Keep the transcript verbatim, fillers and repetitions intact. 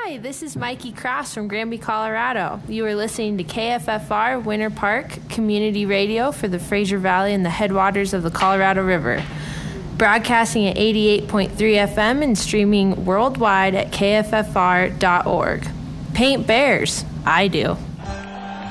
Hi, this is Mikey Cross from Granby, Colorado. You are listening to K F F R Winter Park Community Radio for the Fraser Valley and the headwaters of the Colorado River. Broadcasting at eighty-eight point three F M and streaming worldwide at K F F R dot org. Paint bears. I do.